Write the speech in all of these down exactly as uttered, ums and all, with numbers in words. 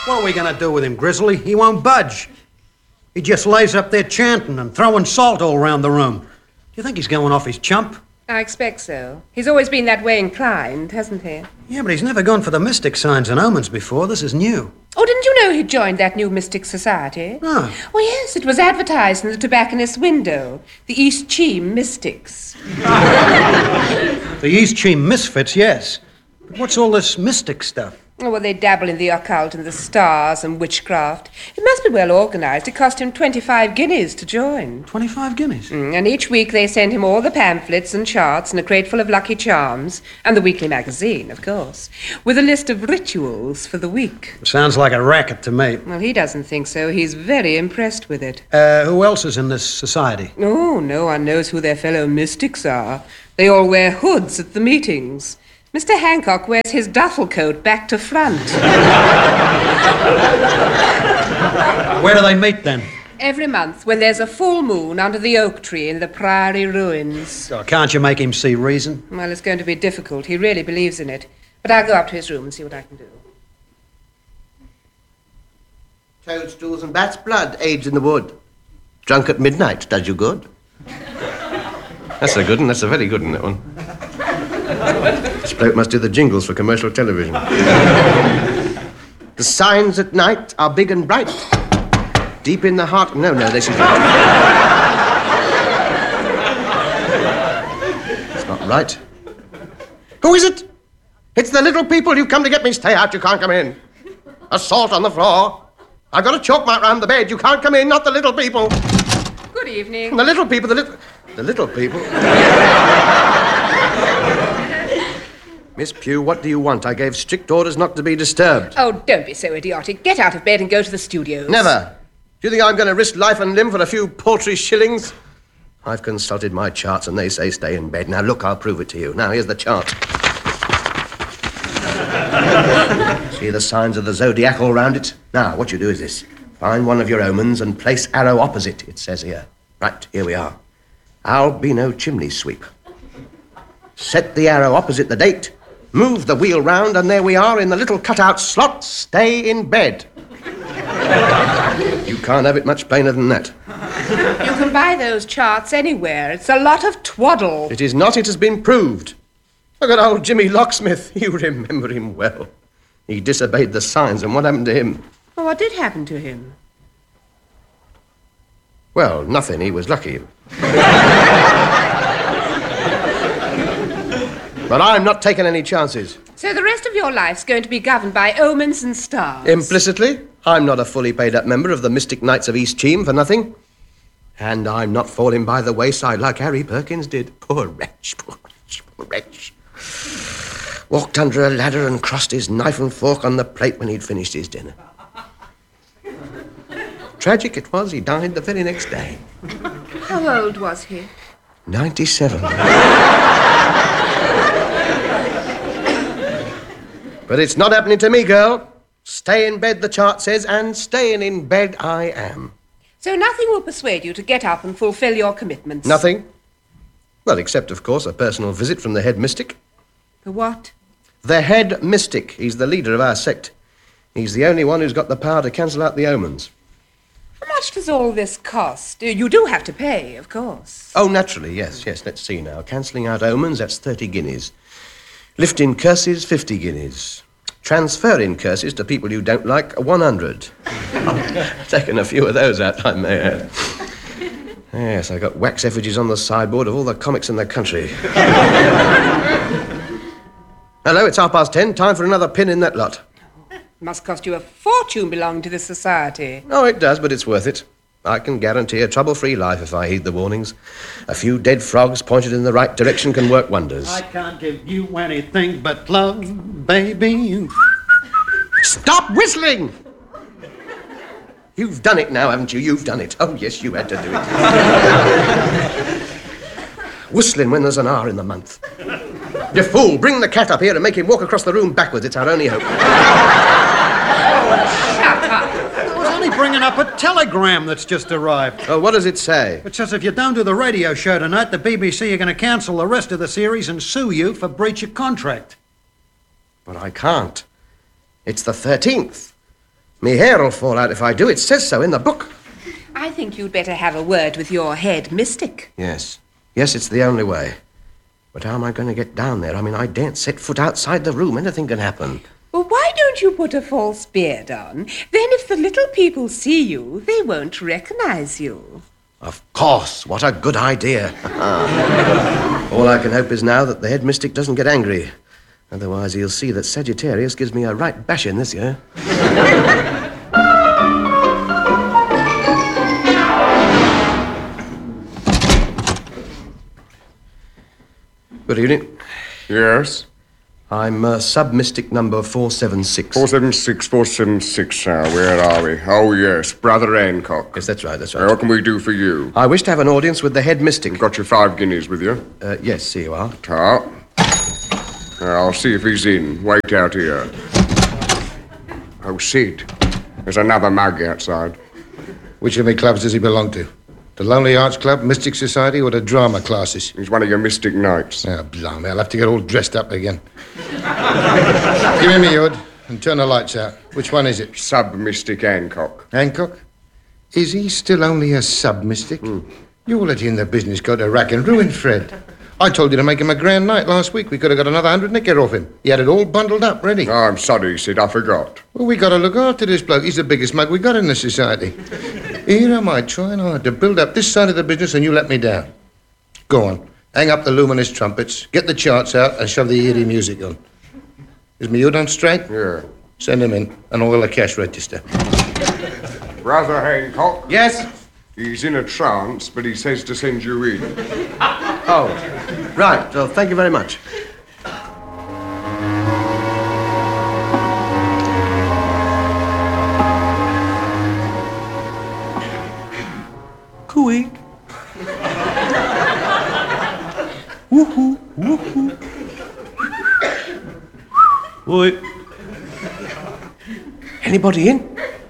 What are we going to do with him, Grizzly? He won't budge. He just lays up there chanting and throwing salt all around the room. Do you think he's going off his chump? I expect so. He's always been that way inclined, hasn't he? Yeah, but he's never gone for the mystic signs and omens before. This is new. Oh, didn't you know he joined that new mystic society? No. Oh, yes, it was advertised in the tobacconist's window. The East Cheam Mystics. The East Cheam Misfits, yes. But what's all this mystic stuff? Oh, well, they dabble in the occult and the stars and witchcraft. It must be well organised. It cost him twenty-five guineas to join. Twenty-five guineas? Mm, and each week they send him all the pamphlets and charts and a crate full of Lucky Charms, and the weekly magazine, of course, with a list of rituals for the week. Sounds like a racket to me. Well, he doesn't think so. He's very impressed with it. Uh, who else is in this society? Oh, no one knows who their fellow mystics are. They all wear hoods at the meetings. Mister Hancock wears his duffel coat back to front. Where do they meet, then? Every month, when there's a full moon under the oak tree in the Priory ruins. Oh, can't you make him see reason? Well, it's going to be difficult. He really believes in it. But I'll go up to his room and see what I can do. Toadstools and bat's blood, age in the wood. Drunk at midnight does you good. That's a good one. That's a very good one, that one. This bloke must do the jingles for commercial television. The signs at night are big and bright. Deep in the heart... No, no, this is... It's not right. Who is it? It's the little people. You've come to get me. Stay out. You can't come in. Assault on the floor. I've got a chalk mark round the bed. You can't come in. Not the little people. Good evening. The little people, the little... The little people... Miss Pugh, what do you want? I gave strict orders not to be disturbed. Oh, don't be so idiotic. Get out of bed and go to the studios. Never. Do you think I'm going to risk life and limb for a few paltry shillings? I've consulted my charts and they say stay in bed. Now, look, I'll prove it to you. Now, here's the chart. See the signs of the zodiac all round it? Now, what you do is this. Find one of your omens and place arrow opposite, it says here. Right, here we are. Albino chimney sweep. Set the arrow opposite the date. Move the wheel round, and there we are in the little cutout slot. Stay in bed. You can't have it much plainer than that. You can buy those charts anywhere. It's a lot of twaddle. It is not. It has been proved. Look at old Jimmy Locksmith. You remember him well. He disobeyed the signs, and what happened to him? Well, what did happen to him? Well, nothing. He was lucky. But I'm not taking any chances. So the rest of your life's going to be governed by omens and stars? Implicitly, I'm not a fully paid-up member of the Mystic Knights of East Cheam for nothing. And I'm not falling by the wayside like Harry Perkins did. Poor wretch, poor wretch, poor wretch. Walked under a ladder and crossed his knife and fork on the plate when he'd finished his dinner. Tragic it was, he died the very next day. How old was he? ninety-seven. But it's not happening to me, girl. Stay in bed, the chart says, and staying in bed I am. So nothing will persuade you to get up and fulfill your commitments? Nothing. Well, except, of course, a personal visit from the head mystic. The what? The head mystic. He's the leader of our sect. He's the only one who's got the power to cancel out the omens. How much does all this cost? You do have to pay, of course. Oh, naturally, yes, yes. Let's see now. Cancelling out omens, that's thirty guineas. Lifting curses, fifty guineas. Transferring curses to people you don't like, one hundred. Taking a few of those out, I may add. Yes, I got wax effigies on the sideboard of all the comics in the country. Hello, it's half past ten. Time for another pin in that lot. It must cost you a fortune belonging to this society. Oh, it does, but it's worth it. I can guarantee a trouble-free life if I heed the warnings. A few dead frogs pointed in the right direction can work wonders. I can't give you anything but love, baby. Stop whistling! You've done it now, haven't you? You've done it. Oh, yes, you had to do it. Whistling when there's an R in the month. You fool, bring the cat up here and make him walk across the room backwards. It's our only hope. Shut up. I was only bringing up a telegram that's just arrived. Oh, what does it say? It says if you don't do the radio show tonight, the B B C are going to cancel the rest of the series and sue you for breach of contract. But I can't. It's the thirteenth. Me hair'll fall out if I do. It says so in the book. I think you'd better have a word with your head mystic. Yes. Yes, it's the only way. But how am I going to get down there? I mean, I daren't set foot outside the room. Anything can happen. Well, why don't you put a false beard on? Then if the little people see you, they won't recognize you. Of course. What a good idea. All I can hope is now that the head mystic doesn't get angry. Otherwise, he'll see that Sagittarius gives me a right bashing this year. Good evening. Yes? I'm uh, sub-mystic number four seven six. four seven six, four seven six, sir. Where are we? Oh, yes, Brother Hancock. Yes, that's right, that's Uh, right. what can we do for you? I wish to have an audience with the head mystic. Got your five guineas with you? Uh, yes, here you are. Ta. Uh, I'll see if he's in. Wait out here. Oh, Sid. There's another mug outside. Which of my clubs does he belong to? The Lonely Arts Club, Mystic Society, or the drama classes? He's one of your mystic knights. Oh, blimey, I'll have to get all dressed up again. Give me me hood and turn the lights out. Which one is it? Sub-mystic Hancock. Hancock? Is he still only a sub-mystic? Mm. You'll let in the business go to rack and ruin, Fred. I told you to make him a grand night last week. We could have got another hundred nicker off him. He had it all bundled up, ready. Oh, I'm sorry, Sid. I forgot. Well, we got to look after this bloke. He's the biggest mug we got in the society. Here am I trying hard to build up this side of the business and you let me down. Go on. Hang up the luminous trumpets, get the charts out and shove the eerie music on. Is me hood on straight? Yeah. Send him in and oil the cash register. Brother Hancock? Yes? He's in a trance, but he says to send you in. Oh, right. Well, thank you very much. Cooey. Woohoo, woohoo. Oi. Anybody in?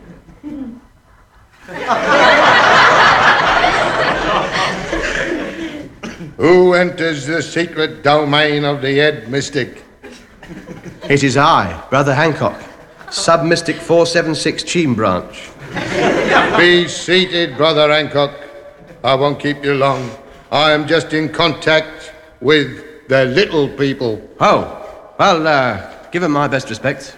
Who enters the secret domain of the head mystic? It is I, Brother Hancock, sub-mystic four seven six Cheam Branch. Be seated, Brother Hancock. I won't keep you long. I am just in contact with the little people. Oh, well, uh, give him my best respects.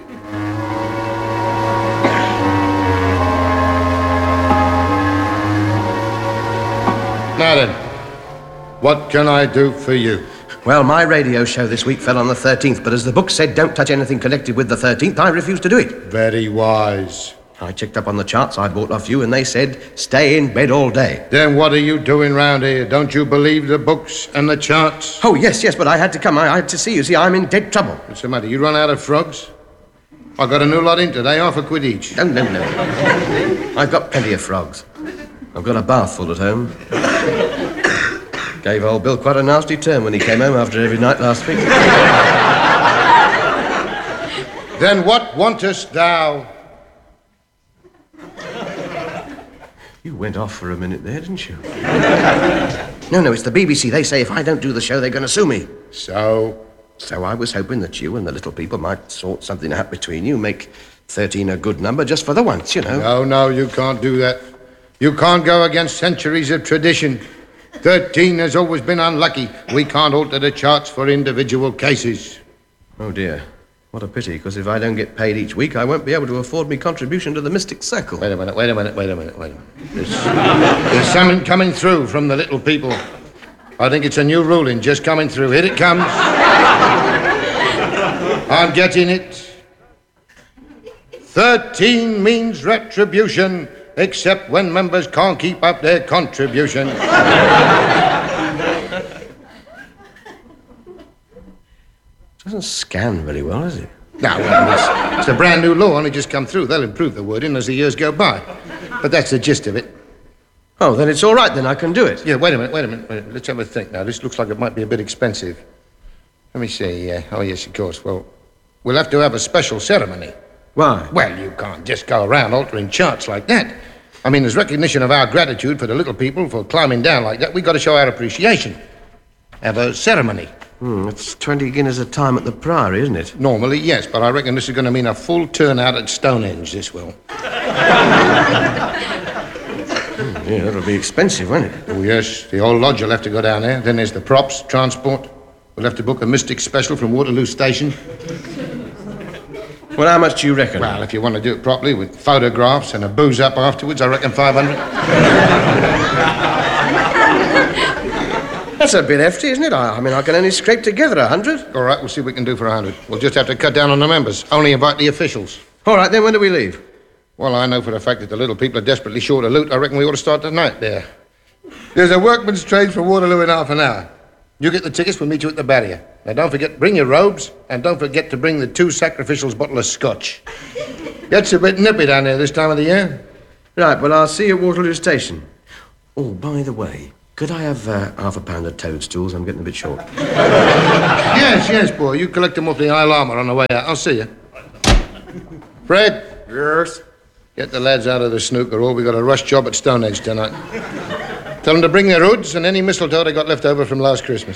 Now then, what can I do for you? Well, my radio show this week fell on the thirteenth, but as the book said, don't touch anything connected with the thirteenth, I refused to do it. Very wise. I checked up on the charts I bought off you, and they said, stay in bed all day. Then what are you doing round here? Don't you believe the books and the charts? Oh, yes, yes, but I had to come. I, I had to see you. See, I'm in dead trouble. What's the matter? You run out of frogs? I got a new lot in today, half a quid each. No, no, no. I've got plenty of frogs. I've got a bath full at home. Gave old Bill quite a nasty turn when he came home after every night last week. Then what wantest thou? You went off for a minute there, didn't you? No, no, it's the B B C. They say if I don't do the show, they're going to sue me. So? So I was hoping that you and the little people might sort something out between you, make thirteen a good number just for the once, you know. No, no, you can't do that. You can't go against centuries of tradition. Thirteen has always been unlucky. We can't alter the charts for individual cases. Oh, dear. What a pity, because if I don't get paid each week, I won't be able to afford me contribution to the Mystic Circle. Wait a minute, wait a minute, wait a minute, wait a minute. There's, there's something coming through from the little people. I think it's a new ruling just coming through. Here it comes. I'm getting it. Thirteen means retribution, except when members can't keep up their contribution. Doesn't scan very well, does it? No, well, it's, it's a brand new law, only just come through. They'll improve the wording as the years go by. But that's the gist of it. Oh, then it's all right, then I can do it. Yeah, wait a minute, wait a minute. Wait a minute. Let's have a think now. This looks like it might be a bit expensive. Let me see. Uh, oh, yes, of course. Well, we'll have to have a special ceremony. Why? Well, you can't just go around altering charts like that. I mean, as recognition of our gratitude for the little people for climbing down like that, we've got to show our appreciation. Have a ceremony. Hmm, it's twenty guineas a time at the Priory, isn't it? Normally, yes, but I reckon this is going to mean a full turnout at Stonehenge, this will. Yeah, that'll be expensive, won't it? Oh, yes. The old lodge will have to go down there. Then there's the props, transport. We'll have to book a Mystic special from Waterloo Station. Well, how much do you reckon? Well, if you want to do it properly, with photographs and a booze up afterwards, I reckon five hundred. That's a bit hefty, isn't it? I, I mean, I can only scrape together a hundred. All right, we'll see what we can do for a hundred. We'll just have to cut down on the members. Only invite the officials. All right, then when do we leave? Well, I know for the fact that the little people are desperately short of loot. I reckon we ought to start tonight there. There's a workman's train for Waterloo in half an hour. You get the tickets, we'll meet you at the barrier. Now, don't forget, bring your robes, and don't forget to bring the two sacrificials bottle of scotch. Gets a bit nippy down there this time of the year. Right, well, I'll see you at Waterloo Station. Oh, by the way, could I have uh, half a pound of toadstools? I'm getting a bit short. Yes, yes, boy. You collect them off the Isle Armour on the way out. I'll see you. Fred? Yes? Get the lads out of the snooker hall. We got a rush job at Stonehenge tonight. Tell them to bring their hoods and any mistletoe they got left over from last Christmas.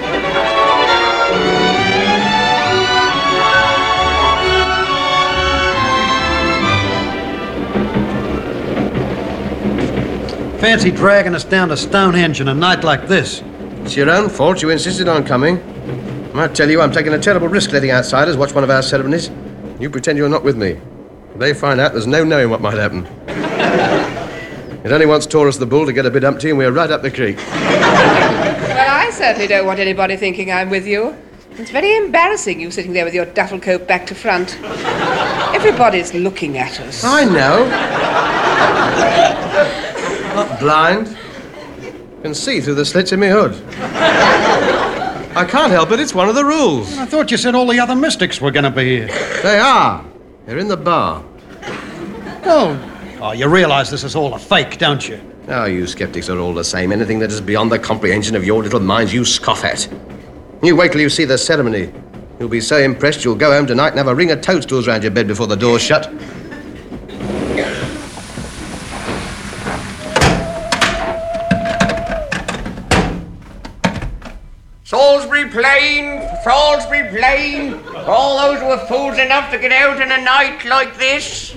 Fancy dragging us down to Stonehenge on a night like this. It's your own fault. You insisted on coming. I tell you, I'm taking a terrible risk letting outsiders watch one of our ceremonies. You pretend you're not with me. If they find out, there's no knowing what might happen. It only wants Taurus the Bull to get a bit umpty and we're right up the creek. Well, I certainly don't want anybody thinking I'm with you. It's very embarrassing, you sitting there with your duffel coat back to front. Everybody's looking at us. I know. Not blind. Can see through the slits in my hood. I can't help it, it's one of the rules. I thought you said all the other mystics were going to be here. They are. They're in the bar. Oh. Oh, you realize this is all a fake, don't you? Oh, you skeptics are all the same. Anything that is beyond the comprehension of your little minds, you scoff at. You wait till you see the ceremony. You'll be so impressed you'll go home tonight and have a ring of toadstools round your bed before the door's shut. Salisbury Plain, Salisbury Plain, for all those who are fools enough to get out in a night like this.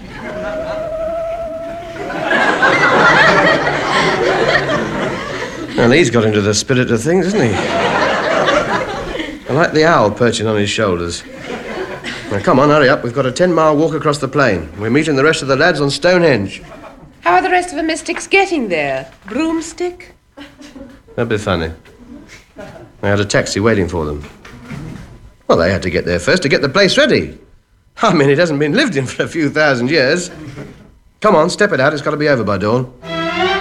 Well, he's got into the spirit of things, isn't he? I like the owl perching on his shoulders. Now, come on, hurry up. We've got a ten-mile walk across the plain. We're meeting the rest of the lads on Stonehenge. How are the rest of the mystics getting there? Broomstick? That'd be funny. They had a taxi waiting for them. Well, they had to get there first to get the place ready. I mean, it hasn't been lived in for a few thousand years. Come on, step it out. It's got to be over by dawn.